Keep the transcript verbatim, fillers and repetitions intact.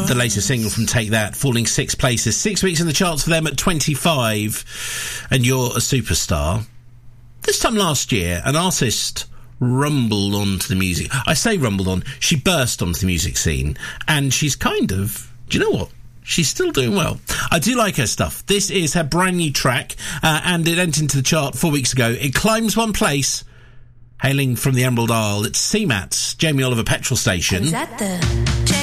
the latest single from Take That, falling six places. Six weeks in the charts for them at twenty-five. And You're a Superstar. This time last year, an artist rumbled onto the music. I say rumbled on. She burst onto the music scene. And she's kind of... Do you know what? She's still doing well. I do like her stuff. This is her brand new track, uh, and it entered into the chart four weeks ago. It climbs one place, hailing from the Emerald Isle. It's C MAT's Jamie Oliver Petrol Station. Is that the...